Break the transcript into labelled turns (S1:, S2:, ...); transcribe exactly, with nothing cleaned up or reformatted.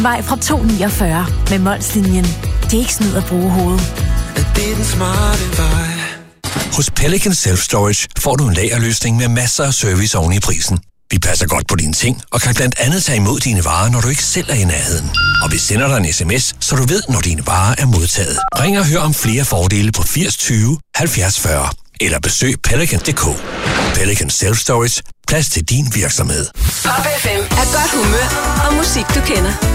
S1: Vej fra to niogfyrre med Molslinjen. Det er ikke snyd at bruge hovedet.
S2: Det er den smarte vej.
S3: Hos Pelican Self Storage får du en lagerløsning med masser af service oven i prisen. Vi passer godt på dine ting og kan blandt andet tage imod dine varer, når du ikke selv er i nærheden. Og vi sender dig en sms, så du ved, når dine varer er modtaget. Ring og hør om flere fordele på firs tyve halvfjerds fyrre. Eller besøg pelican punktum d k. Pelican Self Storage. Plads til din virksomhed.
S4: Pop F M er godt humør og musik, du kender.